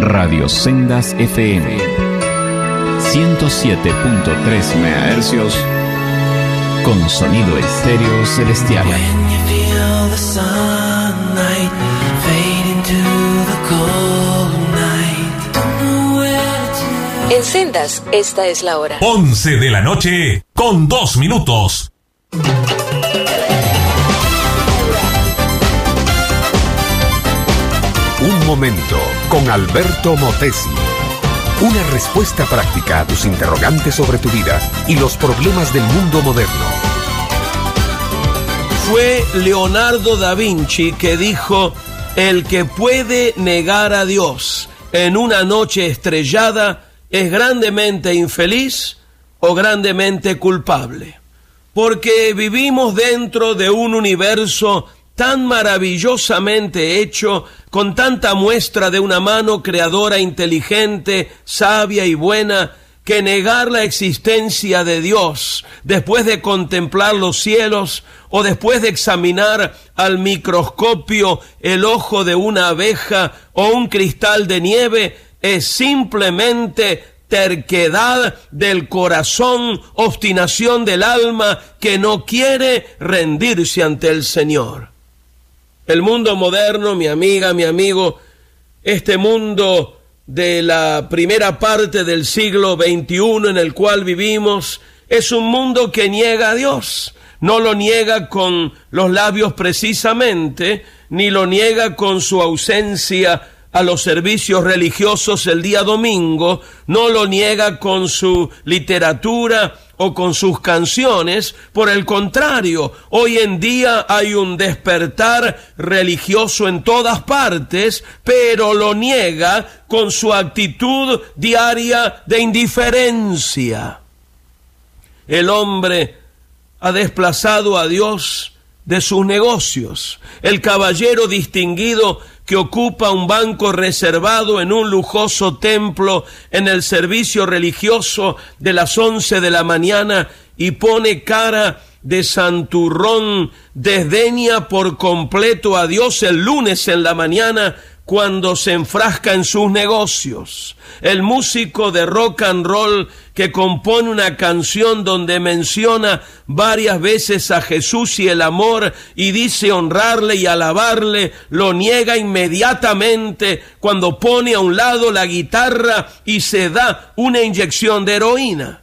Radio Sendas FM 107.3 MHz con sonido estéreo celestial. En Sendas, esta es la hora. 11 de la noche con 2 minutos. Un momento con Alberto Motesi. Una respuesta práctica a tus interrogantes sobre tu vida y los problemas del mundo moderno. Fue Leonardo da Vinci que dijo: el que puede negar a Dios en una noche estrellada es grandemente infeliz o grandemente culpable. Porque vivimos dentro de un universo tan maravillosamente hecho, con tanta muestra de una mano creadora inteligente, sabia y buena, que negar la existencia de Dios después de contemplar los cielos o después de examinar al microscopio el ojo de una abeja o un cristal de nieve es simplemente terquedad del corazón, obstinación del alma que no quiere rendirse ante el Señor. El mundo moderno, mi amiga, mi amigo, este mundo de la primera parte del siglo XXI en el cual vivimos, es un mundo que niega a Dios. No lo niega con los labios precisamente, ni lo niega con su ausencia a los servicios religiosos el día domingo, no lo niega con su literatura o con sus canciones. Por el contrario, hoy en día hay un despertar religioso en todas partes, pero lo niega con su actitud diaria de indiferencia. El hombre ha desplazado a Dios de sus negocios. El caballero distinguido que ocupa un banco reservado en un lujoso templo en el servicio religioso de las 11 de la mañana y pone cara de santurrón, desdeña por completo a Dios el lunes en la mañana cuando se enfrasca en sus negocios. El músico de rock and roll que compone una canción donde menciona varias veces a Jesús y el amor y dice honrarle y alabarle, lo niega inmediatamente cuando pone a un lado la guitarra y se da una inyección de heroína.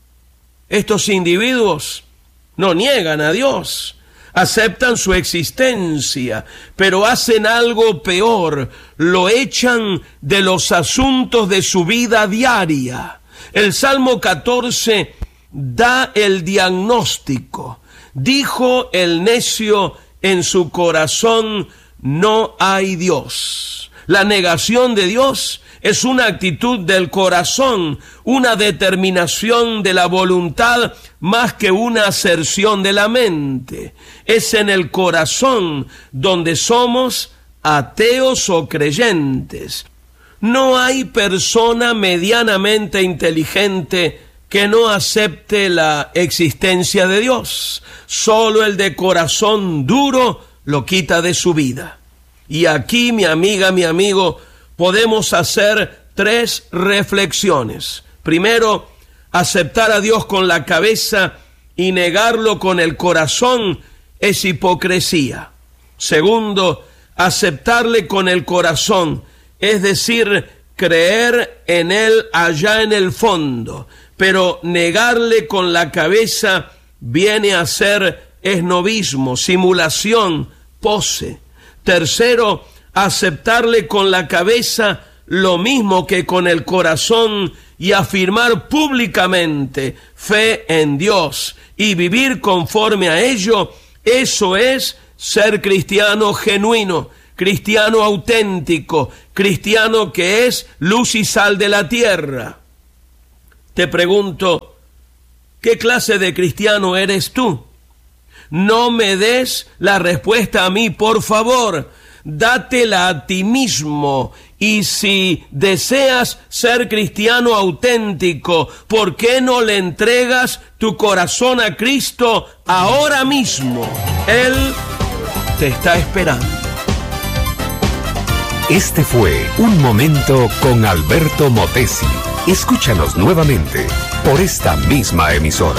Estos individuos no niegan a Dios, aceptan su existencia, pero hacen algo peor, lo echan de los asuntos de su vida diaria. El Salmo 14 da el diagnóstico. Dijo el necio en su corazón: no hay Dios. La negación de Dios es una actitud del corazón, una determinación de la voluntad más que una aserción de la mente. Es en el corazón donde somos ateos o creyentes. No hay persona medianamente inteligente que no acepte la existencia de Dios. Solo el de corazón duro lo quita de su vida. Y aquí, mi amiga, mi amigo, podemos hacer 3 reflexiones. Primero, aceptar a Dios con la cabeza y negarlo con el corazón es hipocresía. Segundo, aceptarle con el corazón, es decir, creer en Él allá en el fondo, pero negarle con la cabeza viene a ser esnovismo, simulación, pose. Tercero, aceptarle con la cabeza lo mismo que con el corazón y afirmar públicamente fe en Dios y vivir conforme a ello, eso es ser cristiano genuino, cristiano auténtico, cristiano que es luz y sal de la tierra. Te pregunto, ¿qué clase de cristiano eres tú? No me des la respuesta a mí, por favor. Dátela a ti mismo. Y si deseas ser cristiano auténtico, ¿por qué no le entregas tu corazón a Cristo ahora mismo? Él te está esperando. Este fue Un Momento con Alberto Motesi. Escúchanos nuevamente por esta misma emisora.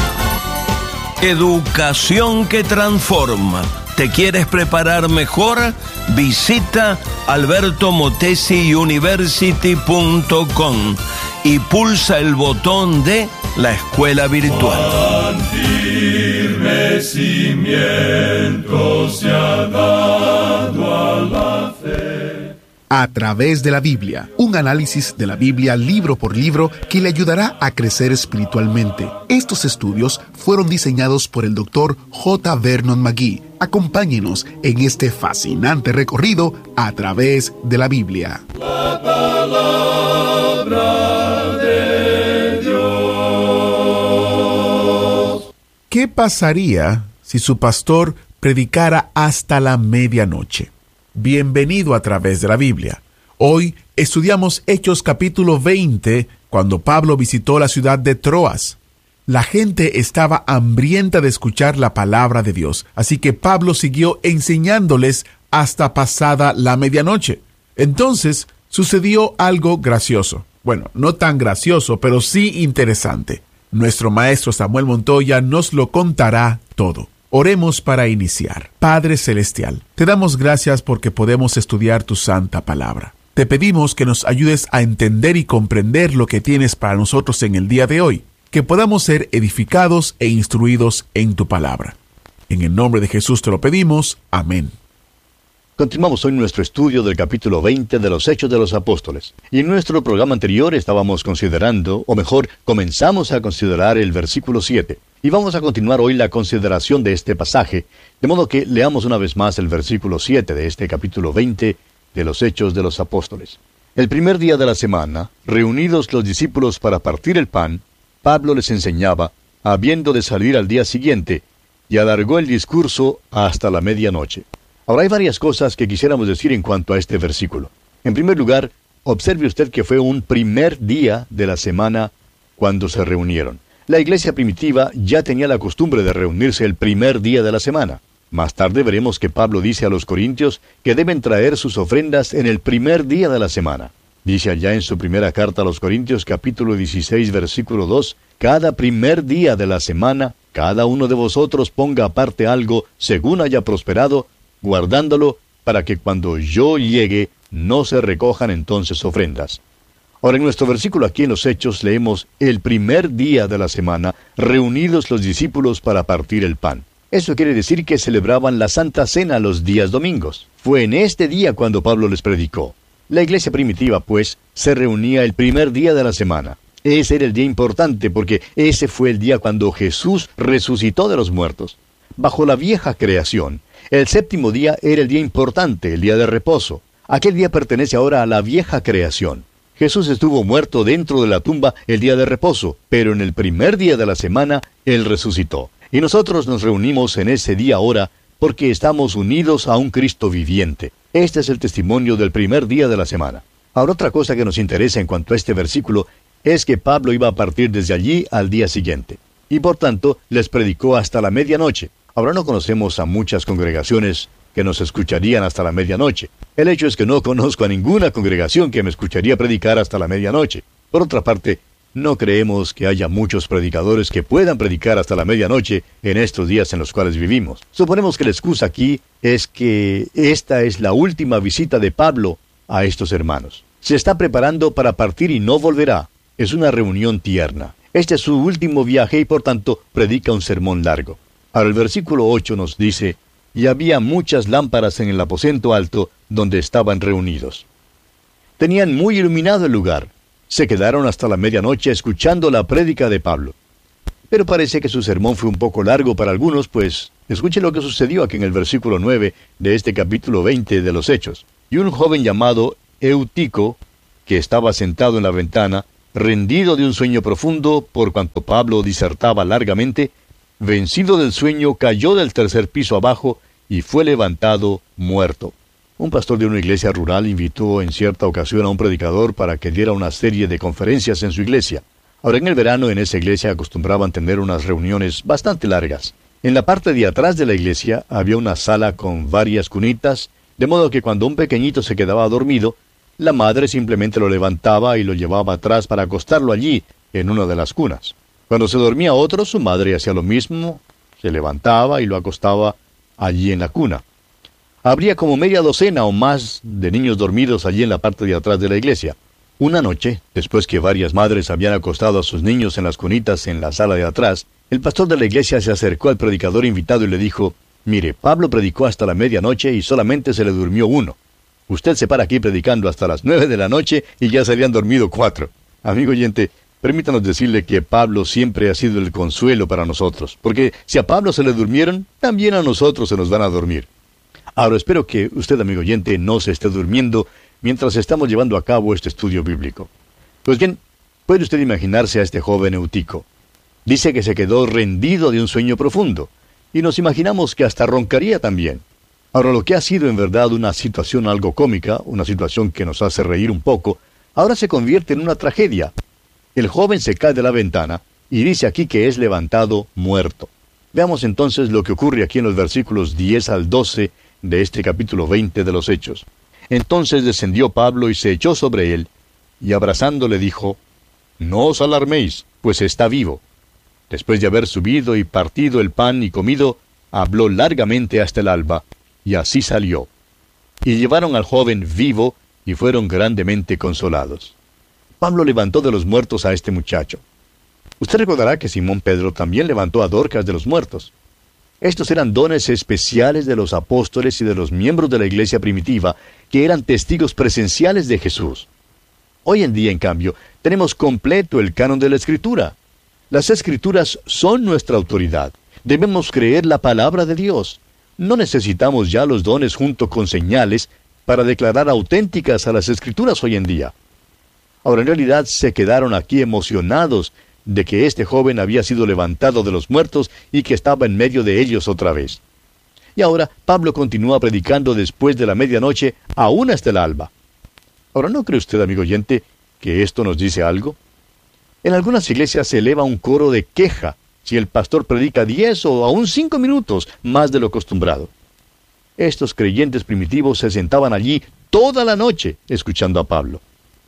Educación que transforma. ¿Te quieres preparar mejor? Visita albertomotesiuniversity.com y pulsa el botón de la escuela virtual. Firme cimiento se ha dado a la fe. A través de la Biblia, un análisis de la Biblia libro por libro que le ayudará a crecer espiritualmente. Estos estudios fueron diseñados por el Dr. J. Vernon McGee. Acompáñenos en este fascinante recorrido a través de la Biblia. La palabra de Dios. ¿Qué pasaría si su pastor predicara hasta la medianoche? Bienvenido a través de la Biblia. Hoy estudiamos Hechos capítulo 20, cuando Pablo visitó la ciudad de Troas. La gente estaba hambrienta de escuchar la palabra de Dios, así que Pablo siguió enseñándoles hasta pasada la medianoche. Entonces sucedió algo gracioso. Bueno, no tan gracioso, pero sí interesante. Nuestro maestro Samuel Montoya nos lo contará todo. Oremos para iniciar. Padre Celestial, te damos gracias porque podemos estudiar tu santa palabra. Te pedimos que nos ayudes a entender y comprender lo que tienes para nosotros en el día de hoy, que podamos ser edificados e instruidos en tu palabra. En el nombre de Jesús te lo pedimos. Amén. Continuamos hoy nuestro estudio del capítulo 20 de los Hechos de los Apóstoles. Y en nuestro programa anterior estábamos considerando, o mejor, comenzamos a considerar el versículo 7. Y vamos a continuar hoy la consideración de este pasaje, de modo que leamos una vez más el versículo 7 de este capítulo 20 de los Hechos de los Apóstoles. El primer día de la semana, reunidos los discípulos para partir el pan, Pablo les enseñaba, habiendo de salir al día siguiente, y alargó el discurso hasta la medianoche. Ahora hay varias cosas que quisiéramos decir en cuanto a este versículo. En primer lugar, observe usted que fue un primer día de la semana cuando se reunieron. La iglesia primitiva ya tenía la costumbre de reunirse el primer día de la semana. Más tarde veremos que Pablo dice a los corintios que deben traer sus ofrendas en el primer día de la semana. Dice allá en su primera carta a los Corintios, capítulo 16, versículo 2, cada primer día de la semana, cada uno de vosotros ponga aparte algo según haya prosperado, guardándolo para que cuando yo llegue no se recojan entonces ofrendas. Ahora en nuestro versículo aquí en los Hechos leemos el primer día de la semana, reunidos los discípulos para partir el pan. Eso quiere decir que celebraban la Santa Cena los días domingos. Fue en este día cuando Pablo les predicó. La iglesia primitiva, pues, se reunía el primer día de la semana. Ese era el día importante porque ese fue el día cuando Jesús resucitó de los muertos. Bajo la vieja creación, el séptimo día era el día importante, el día de reposo. Aquel día pertenece ahora a la vieja creación. Jesús estuvo muerto dentro de la tumba el día de reposo, pero en el primer día de la semana, Él resucitó. Y nosotros nos reunimos en ese día ahora porque estamos unidos a un Cristo viviente. Este es el testimonio del primer día de la semana. Ahora otra cosa que nos interesa en cuanto a este versículo es que Pablo iba a partir desde allí al día siguiente. Y por tanto, les predicó hasta la medianoche. Ahora no conocemos a muchas congregaciones que nos escucharían hasta la medianoche. El hecho es que no conozco a ninguna congregación que me escucharía predicar hasta la medianoche. Por otra parte, no creemos que haya muchos predicadores que puedan predicar hasta la medianoche en estos días en los cuales vivimos. Suponemos que la excusa aquí es que esta es la última visita de Pablo a estos hermanos. Se está preparando para partir y no volverá. Es una reunión tierna. Este es su último viaje y por tanto predica un sermón largo. Ahora el versículo 8 nos dice, y había muchas lámparas en el aposento alto donde estaban reunidos. Tenían muy iluminado el lugar. Se quedaron hasta la medianoche escuchando la prédica de Pablo. Pero parece que su sermón fue un poco largo para algunos, pues escuche lo que sucedió aquí en el versículo 9 de este capítulo 20 de los Hechos. Y un joven llamado Eutico, que estaba sentado en la ventana, rendido de un sueño profundo, por cuanto Pablo disertaba largamente, vencido del sueño, cayó del tercer piso abajo y fue levantado muerto. Un pastor de una iglesia rural invitó en cierta ocasión a un predicador para que diera una serie de conferencias en su iglesia. Ahora en el verano en esa iglesia acostumbraban tener unas reuniones bastante largas. En la parte de atrás de la iglesia había una sala con varias cunitas De modo que cuando un pequeñito se quedaba dormido, la madre simplemente lo levantaba y lo llevaba atrás para acostarlo allí, en una de las cunas. Cuando se dormía otro, su madre hacía lo mismo, se levantaba y lo acostaba allí en la cuna. Habría como media docena o más de niños dormidos allí en la parte de atrás de la iglesia. Una noche, después que varias madres habían acostado a sus niños en las cunitas en la sala de atrás, el pastor de la iglesia se acercó al predicador invitado y le dijo: «Mire, Pablo predicó hasta la medianoche y solamente se le durmió uno. Usted se para aquí predicando hasta las 9 de la noche y ya se habían dormido 4. Amigo oyente, permítanos decirle que Pablo siempre ha sido el consuelo para nosotros, porque si a Pablo se le durmieron, también a nosotros se nos van a dormir. Ahora espero que usted, amigo oyente, no se esté durmiendo mientras estamos llevando a cabo este estudio bíblico. Pues bien, puede usted imaginarse a este joven Eutico. Dice que se quedó rendido de un sueño profundo, y nos imaginamos que hasta roncaría también. Ahora, lo que ha sido en verdad una situación algo cómica, una situación que nos hace reír un poco, ahora se convierte en una tragedia. El joven se cae de la ventana y dice aquí que es levantado muerto. Veamos entonces lo que ocurre aquí en los versículos 10 al 12 de este capítulo 20 de los Hechos. Entonces descendió Pablo y se echó sobre él, y abrazándole dijo: «No os alarméis, pues está vivo». Después de haber subido y partido el pan y comido, habló largamente hasta el alba, y así salió. Y llevaron al joven vivo, y fueron grandemente consolados. Pablo levantó de los muertos a este muchacho. Usted recordará que Simón Pedro también levantó a Dorcas de los muertos. Estos eran dones especiales de los apóstoles y de los miembros de la iglesia primitiva, que eran testigos presenciales de Jesús. Hoy en día, en cambio, tenemos completo el canon de la Escritura. Las Escrituras son nuestra autoridad. Debemos creer la palabra de Dios. No necesitamos ya los dones junto con señales para declarar auténticas a las Escrituras hoy en día. Ahora, en realidad, se quedaron aquí emocionados de que este joven había sido levantado de los muertos y que estaba en medio de ellos otra vez. Y ahora Pablo continúa predicando después de la medianoche, aún hasta el alba. Ahora, ¿no cree usted, amigo oyente, que esto nos dice algo? En algunas iglesias se eleva un coro de queja si el pastor predica 10 o aún 5 minutos más de lo acostumbrado. Estos creyentes primitivos se sentaban allí toda la noche escuchando a Pablo.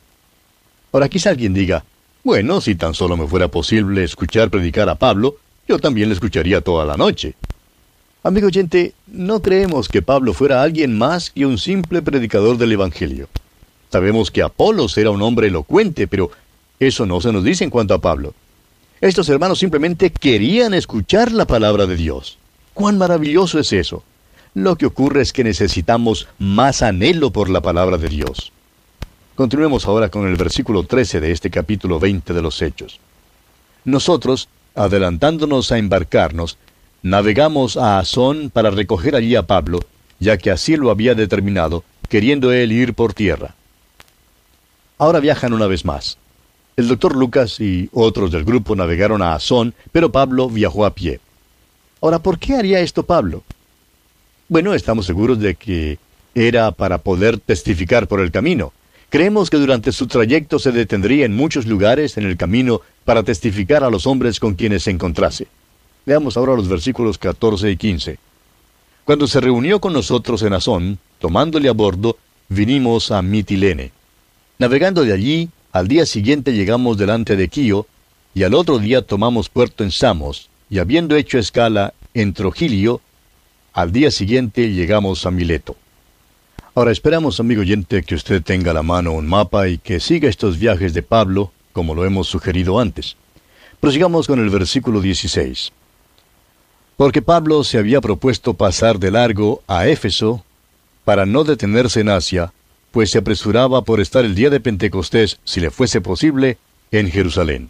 Ahora quizá alguien diga: bueno, si tan solo me fuera posible escuchar predicar a Pablo, yo también le escucharía toda la noche. Amigo oyente, no creemos que Pablo fuera alguien más que un simple predicador del Evangelio. Sabemos que Apolos era un hombre elocuente, pero eso no se nos dice en cuanto a Pablo. Estos hermanos simplemente querían escuchar la palabra de Dios. ¡Cuán maravilloso es eso! Lo que ocurre es que necesitamos más anhelo por la palabra de Dios. Continuemos ahora con el versículo 13 de este capítulo 20 de los Hechos. Nosotros, adelantándonos a embarcarnos, navegamos a Asón para recoger allí a Pablo, ya que así lo había determinado, queriendo él ir por tierra. Ahora viajan una vez más. El doctor Lucas y otros del grupo navegaron a Asón, pero Pablo viajó a pie. Ahora, ¿por qué haría esto Pablo? Bueno, estamos seguros de que era para poder testificar por el camino. Creemos que durante su trayecto se detendría en muchos lugares en el camino para testificar a los hombres con quienes se encontrase. Veamos ahora los versículos 14 y 15. Cuando se reunió con nosotros en Asón, tomándole a bordo, vinimos a Mitilene. Navegando de allí, al día siguiente llegamos delante de Quío, y al otro día tomamos puerto en Samos, y habiendo hecho escala en Trogilio, al día siguiente llegamos a Mileto. Ahora esperamos, amigo oyente, que usted tenga a la mano un mapa y que siga estos viajes de Pablo, como lo hemos sugerido antes. Prosigamos con el versículo 16. Porque Pablo se había propuesto pasar de largo a Éfeso para no detenerse en Asia, pues se apresuraba por estar el día de Pentecostés, si le fuese posible, en Jerusalén.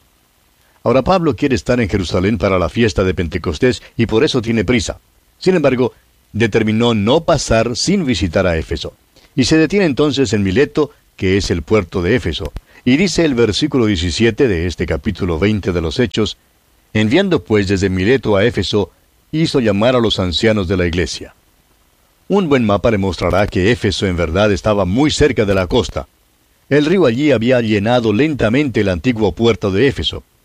Ahora Pablo quiere estar en Jerusalén para la fiesta de Pentecostés y por eso tiene prisa. Sin embargo, determinó no pasar sin visitar a Éfeso. Y se detiene entonces en Mileto, que es el puerto de Éfeso. Y dice el versículo 17 de este capítulo 20 de los Hechos: enviando pues desde Mileto a Éfeso, hizo llamar a los ancianos de la iglesia. Un buen mapa le mostrará que Éfeso en verdad estaba muy cerca de la costa. El río allí había llenado lentamente el antiguo puerto de Éfeso.